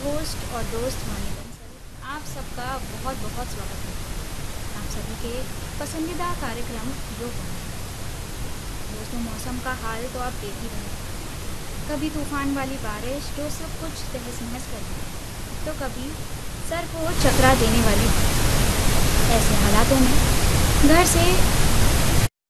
Host और दोस्त वानी बंसल, आप सबका बहुत बहुत स्वागत है आप सभी के पसंदीदा कार्यक्रम योग में। दोस्तों, मौसम का हाल तो आप देख ही रहे हैं। कभी तूफान वाली बारिश जो सब कुछ तहस नहस कर दी, तो कभी सर को चकरा देने वाली बारिश। ऐसे हालातों में घर से